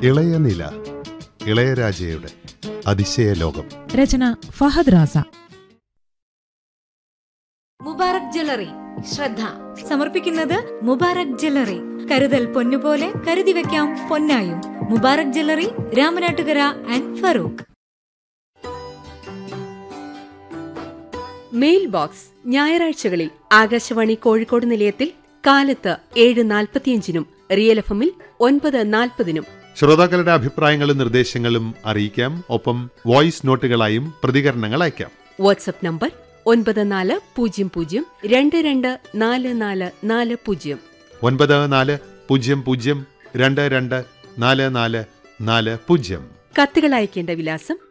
ഇളയനില, ഇളയരാജയുടെ അതിശയ ലോകം. രചന ഫഹദ് റാസ. മുബാറക് ജ്വല്ലറി ശ്രദ്ധ സമർപ്പിക്കുന്നത് മുബാറക് ജ്വല്ലറി. കരുതൽ പൊന്നുപോലെ കരുതി വെക്കാം പൊന്നായും. Mubarak jewellery, Ramanattukara and Farooq. Mail box ഞായറാഴ്ചകളിൽ ആകാശവാണി കോഴിക്കോട് നിലയത്തിൽ കാലത്ത് 7:45 റിയൽ FM 9:40. ശ്രോതാക്കളുടെ അഭിപ്രായങ്ങളും നിർദ്ദേശങ്ങളും അറിയിക്കാം. ഒപ്പം വോയിസ് നോട്ടുകളായും പ്രതികരണങ്ങൾ അയക്കാം. WhatsApp number 9400224440 9400224440. കത്തുകൾ അയക്കേണ്ട വിലാസം